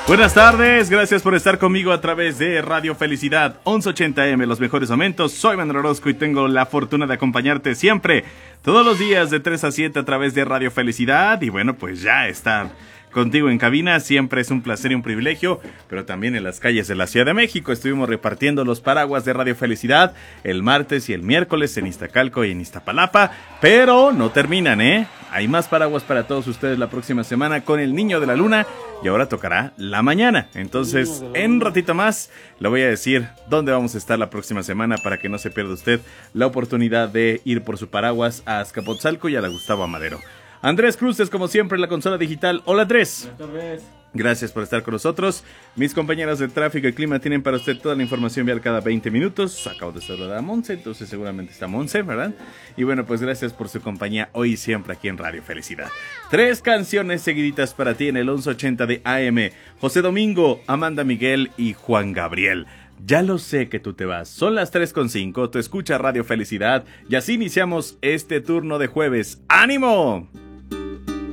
Buenas tardes, gracias por estar conmigo a través de Radio Felicidad 1180M, los mejores momentos. Soy Manuel Orozco y tengo la fortuna de acompañarte siempre, todos los días de 3 a 7 a través de Radio Felicidad. Y bueno, pues ya está contigo en cabina, siempre es un placer y un privilegio, pero también en las calles de la Ciudad de México. Estuvimos repartiendo los paraguas de Radio Felicidad el martes y el miércoles en Iztacalco y en Iztapalapa, pero no terminan, Hay más paraguas para todos ustedes la próxima semana con el Niño de la Luna y ahora tocará la mañana. Entonces, en un ratito más le voy a decir dónde vamos a estar la próxima semana para que no se pierda usted la oportunidad de ir por su paraguas a Azcapotzalco y a la Gustavo Amadero. Andrés Cruces, como siempre, en la consola digital. Hola, Andrés. Buenas tardes. Gracias por estar con nosotros. Mis compañeras de tráfico y clima tienen para usted toda la información vial cada 20 minutos. Acabo de saludar a Monse, entonces seguramente está Monse, ¿verdad? Y bueno, pues gracias por su compañía hoy y siempre aquí en Radio Felicidad. 3 canciones seguiditas para ti en el 1180 de AM. José Domingo, Amanda Miguel y Juan Gabriel. Ya lo sé que tú te vas. Son las 3:05, tú escuchas Radio Felicidad y así iniciamos este turno de jueves. ¡Ánimo!